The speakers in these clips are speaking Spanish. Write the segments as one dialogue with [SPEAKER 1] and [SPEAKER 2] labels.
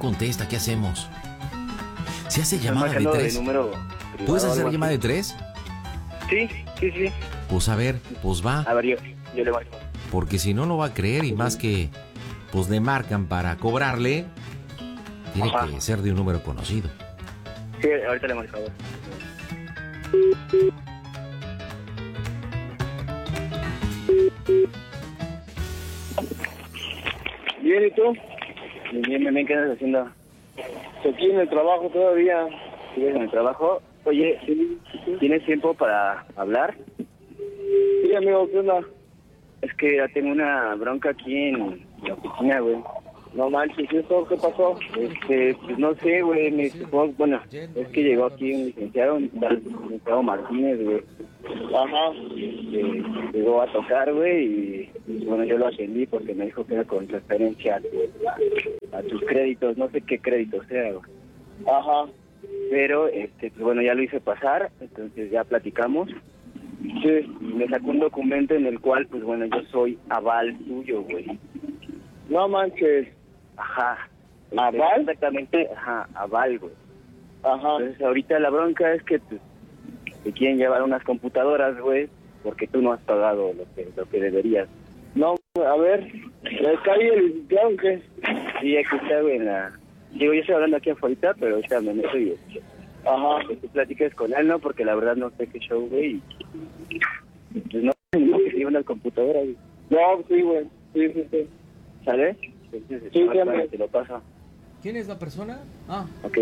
[SPEAKER 1] contesta, ¿qué hacemos? ¿Se hace
[SPEAKER 2] Estoy
[SPEAKER 1] llamada de
[SPEAKER 2] marcando
[SPEAKER 1] 3?
[SPEAKER 2] número privado
[SPEAKER 1] ¿Puedes
[SPEAKER 2] o
[SPEAKER 1] hacer
[SPEAKER 2] algo
[SPEAKER 1] llamada de
[SPEAKER 2] así.
[SPEAKER 1] 3?
[SPEAKER 2] Sí.
[SPEAKER 1] Pues a ver, pues va.
[SPEAKER 2] A ver, yo le marco.
[SPEAKER 1] Porque si no, no va a creer, y más que pues le marcan para cobrarle, tiene
[SPEAKER 2] Ajá.
[SPEAKER 1] que ser de un número conocido.
[SPEAKER 2] Sí, ahorita le marco. A ver.
[SPEAKER 3] Bien, ¿y tú?
[SPEAKER 2] Bien, ¿qué andas haciendo?
[SPEAKER 3] Aquí en el trabajo todavía.
[SPEAKER 2] ¿Sigues en el trabajo? Oye, ¿tienes tiempo para hablar?
[SPEAKER 3] Sí, amigo, ¿qué onda?
[SPEAKER 2] Es que ya tengo una bronca aquí en la oficina, güey.
[SPEAKER 3] No manches, ¿eso qué pasó?
[SPEAKER 2] Pues no sé, güey, bueno, es que llegó aquí un licenciado Martínez, güey.
[SPEAKER 3] Ajá.
[SPEAKER 2] Llegó a tocar, güey, y pues, bueno, yo lo atendí porque me dijo que era con referencia a tus créditos, no sé qué créditos sea, güey.
[SPEAKER 3] Ajá.
[SPEAKER 2] Pero, pues bueno, ya lo hice pasar, entonces ya platicamos.
[SPEAKER 3] Sí.
[SPEAKER 2] Y me sacó un documento en el cual, pues bueno, yo soy aval tuyo, güey.
[SPEAKER 3] No manches.
[SPEAKER 2] Ajá.
[SPEAKER 3] ¿Aval?
[SPEAKER 2] Exactamente, ajá, aval, güey.
[SPEAKER 3] Ajá.
[SPEAKER 2] Entonces ahorita la bronca es que pues, te quieren llevar unas computadoras, güey, porque tú no has pagado lo que deberías.
[SPEAKER 3] No, a ver, ¿está ahí el licenciado o qué?
[SPEAKER 2] Sí, aquí está, güey, en la... Digo, yo estoy hablando aquí afuera, pero ahorita me meto y...
[SPEAKER 3] Ajá.
[SPEAKER 2] Que tú platiques con él, ¿no? Porque la verdad no sé qué show, güey. Y pues no, no que se lleven las computadoras, güey.
[SPEAKER 3] No, sí, güey. Sí.
[SPEAKER 2] ¿Sale? Entonces,
[SPEAKER 3] Sí,
[SPEAKER 2] para, te lo paso.
[SPEAKER 1] ¿Quién es la persona? Ah.
[SPEAKER 2] Ok.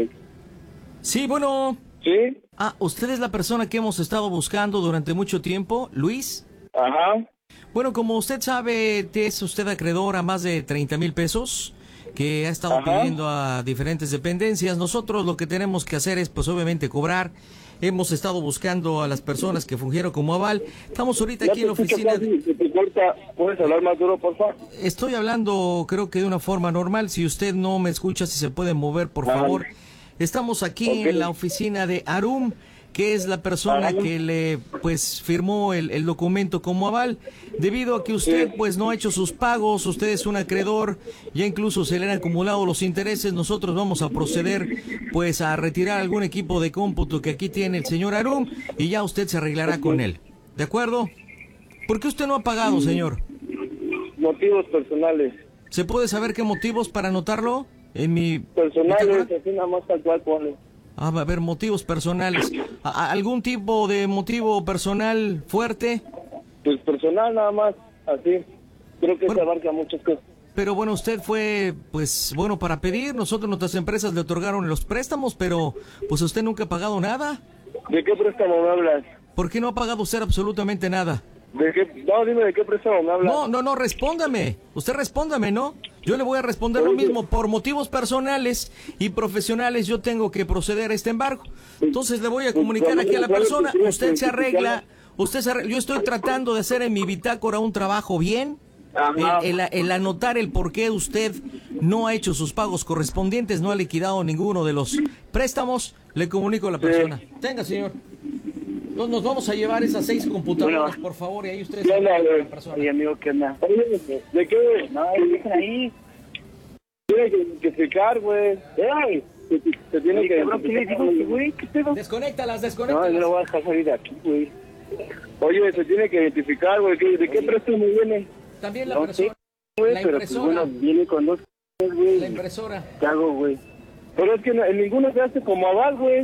[SPEAKER 1] Sí, bueno.
[SPEAKER 3] ¿Sí?
[SPEAKER 1] Ah, ¿usted es la persona que hemos estado buscando durante mucho tiempo, Luis?
[SPEAKER 3] Ajá.
[SPEAKER 1] Bueno, como usted sabe, es usted acreedor a más de 30,000 pesos que ha estado
[SPEAKER 3] Ajá.
[SPEAKER 1] pidiendo a diferentes dependencias. Nosotros lo que tenemos que hacer es, pues obviamente, cobrar. Hemos estado buscando a las personas que fungieron como aval. Estamos ahorita
[SPEAKER 3] Ya
[SPEAKER 1] aquí en la
[SPEAKER 3] te escucho
[SPEAKER 1] oficina.
[SPEAKER 3] casi, se te corta. ¿Puedes hablar más duro, por favor?
[SPEAKER 1] Estoy hablando, creo que de una forma normal. Si usted no me escucha, si se puede mover, por
[SPEAKER 3] Ajá.
[SPEAKER 1] favor. Estamos aquí
[SPEAKER 3] Ok.
[SPEAKER 1] en la oficina de Arum, que es la persona
[SPEAKER 3] Ajá.
[SPEAKER 1] que le pues firmó el documento como aval. Debido a que usted
[SPEAKER 3] Sí.
[SPEAKER 1] pues no ha hecho sus pagos, usted es un acreedor, ya incluso se le han acumulado los intereses, nosotros vamos a proceder pues a retirar algún equipo de cómputo que aquí tiene el señor Arum y ya usted se arreglará con él. ¿De acuerdo? ¿Por qué usted no ha pagado, señor?
[SPEAKER 3] Motivos personales.
[SPEAKER 1] ¿Se puede saber qué motivos para anotarlo en mi...
[SPEAKER 3] Personales, así nada más tal cual pone.
[SPEAKER 1] Ah, a ver, motivos personales. ¿Algún tipo de motivo personal fuerte?
[SPEAKER 3] Pues personal nada más, así. Creo que
[SPEAKER 1] Bueno.
[SPEAKER 3] se abarca muchas cosas.
[SPEAKER 1] Pero bueno, usted fue, pues, bueno para pedir. Nosotros, nuestras empresas le otorgaron los préstamos, pero pues usted nunca ha pagado nada.
[SPEAKER 3] ¿De qué préstamo me hablas?
[SPEAKER 1] ¿Por qué no ha pagado usted absolutamente nada?
[SPEAKER 3] ¿De qué? No, dime de qué préstamo me hablas.
[SPEAKER 1] No, respóndame. Usted respóndame, ¿no? Yo le voy a responder lo mismo. Por motivos personales y profesionales yo tengo que proceder a este embargo. Entonces le voy a comunicar aquí a la persona. Usted se arregla. Yo estoy tratando de hacer en mi bitácora un trabajo bien.
[SPEAKER 3] Ajá.
[SPEAKER 1] El anotar el por qué usted no ha hecho sus pagos correspondientes, no ha liquidado ninguno de los préstamos, le comunico a la persona. Tenga, señor. Nos vamos a llevar esas 6 computadoras,
[SPEAKER 2] Bueno.
[SPEAKER 1] por favor, y ahí ustedes
[SPEAKER 3] ¿Qué onda,
[SPEAKER 1] hablan con
[SPEAKER 3] güey?
[SPEAKER 1] la persona.
[SPEAKER 2] Oye, amigo, ¿qué onda?
[SPEAKER 3] Oye, ¿de qué?
[SPEAKER 2] No, dejen ahí.
[SPEAKER 3] Tiene que explicar, güey.
[SPEAKER 2] ¡Ey!
[SPEAKER 3] Se tiene
[SPEAKER 2] Oye,
[SPEAKER 3] que...
[SPEAKER 2] cabrón, ¿qué le digo, güey? ¿Qué pedo?
[SPEAKER 1] Desconéctalas.
[SPEAKER 2] No, yo no lo voy a dejar salir de aquí, güey.
[SPEAKER 3] Oye, se tiene que identificar, güey. ¿De qué préstamo viene?
[SPEAKER 1] También la
[SPEAKER 2] No
[SPEAKER 1] persona,
[SPEAKER 2] sé, güey,
[SPEAKER 1] la
[SPEAKER 2] pero pues
[SPEAKER 1] impresora,
[SPEAKER 2] bueno, viene con 2 cosas, güey.
[SPEAKER 1] la impresora.
[SPEAKER 2] ¿Qué hago, güey?
[SPEAKER 3] Pero es que en ninguno se hace como aval, güey.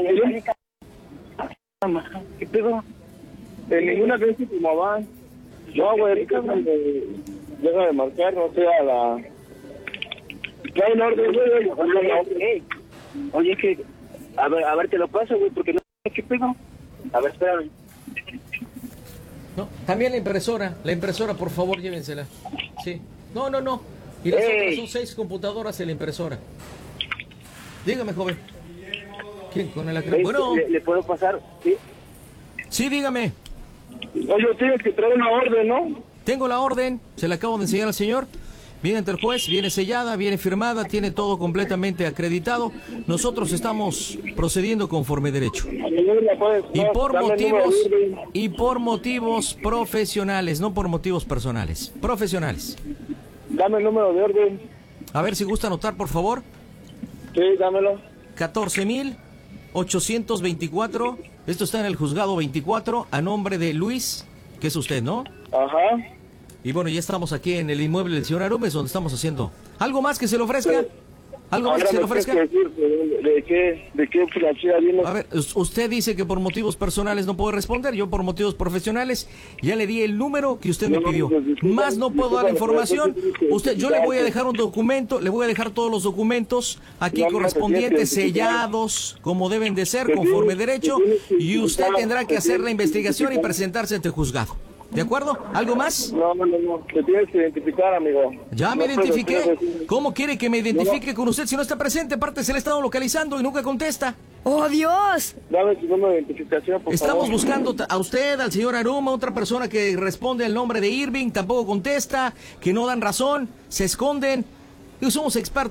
[SPEAKER 2] ¿Qué pedo?
[SPEAKER 3] En ninguna se hace como aval. No, güey, deja de marcar, no sé, a la... Trae en orden, güey.
[SPEAKER 2] Ey, oye, que... A ver, te lo paso, güey, porque no sé qué pedo. A ver, espérame.
[SPEAKER 1] No, también la impresora, por favor, llévensela. Sí. No. Y las
[SPEAKER 2] Ey.
[SPEAKER 1] otras son 6 computadoras en la impresora. Dígame, joven. ¿Quién? Con el acreedor. Bueno,
[SPEAKER 2] ¿Le puedo pasar? Sí.
[SPEAKER 1] sí, dígame.
[SPEAKER 3] Oye, tienes que traer una orden, ¿no?
[SPEAKER 1] Tengo la orden, se la acabo de enseñar al señor. Viene ante el juez, viene sellada, viene firmada, tiene todo completamente acreditado. Nosotros estamos procediendo conforme derecho. Y por motivos profesionales, no por motivos personales. Profesionales.
[SPEAKER 3] Dame el número de orden.
[SPEAKER 1] A ver si gusta anotar, por favor.
[SPEAKER 3] Sí, dámelo.
[SPEAKER 1] 14,824. Esto está en el juzgado 24 a nombre de Luis, que es usted, ¿no?
[SPEAKER 3] Ajá.
[SPEAKER 1] Y bueno, ya estamos aquí en el inmueble del señor Arumes, donde estamos haciendo. ¿Algo más que se le ofrezca? ¿Algo más que se le ofrezca?
[SPEAKER 3] ¿De qué financiera viene?
[SPEAKER 1] A ver, usted dice que por motivos personales no puede responder, yo por motivos profesionales ya le di el número que usted me pidió. Más no puedo dar información. Yo le voy a dejar un documento, le voy a dejar todos los documentos aquí correspondientes, sellados, como deben de ser, conforme derecho, y usted tendrá que hacer la investigación y presentarse ante el juzgado. ¿De acuerdo? ¿Algo más?
[SPEAKER 3] No. Te tienes que identificar, amigo.
[SPEAKER 1] Ya me identifiqué. ¿Cómo quiere que me identifique con usted si no está presente? Aparte se le ha estado localizando y nunca contesta.
[SPEAKER 4] ¡Oh, Dios!
[SPEAKER 3] Dame tu número de identificación, por
[SPEAKER 1] Estamos
[SPEAKER 3] favor.
[SPEAKER 1] buscando a usted, al señor Aruma, otra persona que responde el nombre de Irving, tampoco contesta, que no dan razón, se esconden. Y somos expertos